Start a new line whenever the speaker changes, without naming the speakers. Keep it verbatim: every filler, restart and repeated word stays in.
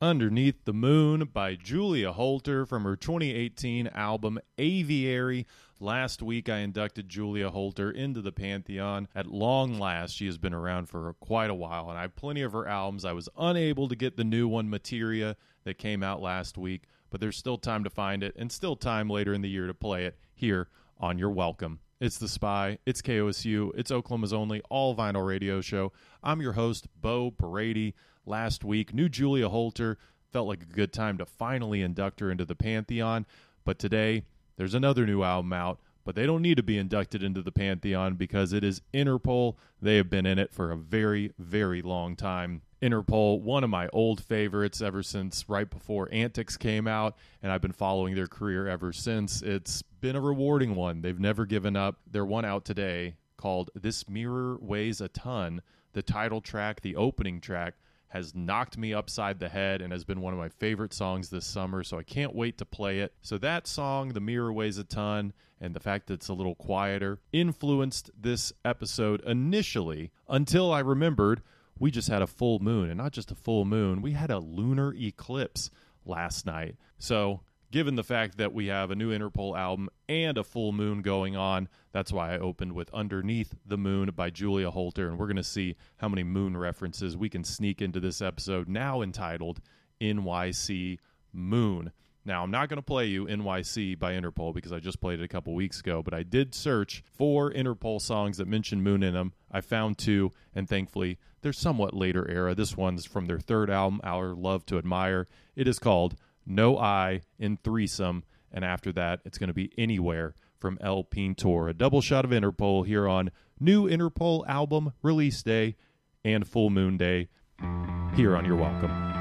Underneath the Moon by Julia Holter from her twenty eighteen album Aviary. Last week I inducted Julia Holter into the Pantheon. At long last, she has been around for quite a while, and I have plenty of her albums. I was unable to get the new one, Materia, that came out last week, but there's still time to find it, and still time later in the year to play it here on Your Welcome. It's The Spy, it's K O S U, it's Oklahoma's only all-vinyl radio show. I'm your host, Bo Parady. Last week, new Julia Holter. Felt like a good time to finally induct her into the Pantheon. But today, there's another new album out, but they don't need to be inducted into the Pantheon because it is Interpol. They have been in it for a very, very long time. Interpol, one of my old favorites ever since right before Antics came out, and I've been following their career ever since. It's been a rewarding one. They've never given up. Their one out today called This Mirror Weighs a Ton. The title track, the opening track, has knocked me upside the head and has been one of my favorite songs this summer, so I can't wait to play it. So that song, The Mirror Weighs a Ton, and the fact that it's a little quieter, influenced this episode initially until I remembered we just had a full moon, and not just a full moon, we had a lunar eclipse last night. So given the fact that we have a new Interpol album and a full moon going on, that's why I opened with Underneath the Moon by Julia Holter, and we're going to see how many moon references we can sneak into this episode, now entitled N Y C Moon. Now, I'm not going to play you N Y C by Interpol because I just played it a couple weeks ago, but I did search for Interpol songs that mention moon in them. I found two, and thankfully, they're somewhat later era. This one's from their third album, Our Love to Admire. It is called No I in Threesome, and after that, it's going to be Anywhere from El Pintor. A double shot of Interpol here on new Interpol album release day and full moon day here on Your Welcome.